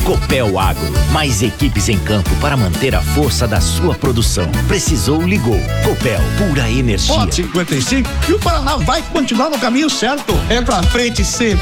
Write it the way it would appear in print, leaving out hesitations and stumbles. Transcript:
Copel Agro, mais equipes em campo para manter a força da sua produção. Precisou, ligou. Copel, pura energia. Ó, 55 e o Paraná vai continuar no caminho certo. É pra frente sempre.